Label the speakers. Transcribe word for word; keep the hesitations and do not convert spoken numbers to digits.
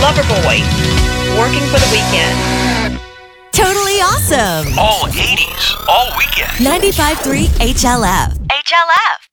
Speaker 1: Loverboy, Working for the Weekend.
Speaker 2: Totally awesome.
Speaker 3: All eighties, all weekend.
Speaker 2: ninety-five point three H L F.
Speaker 1: H L F.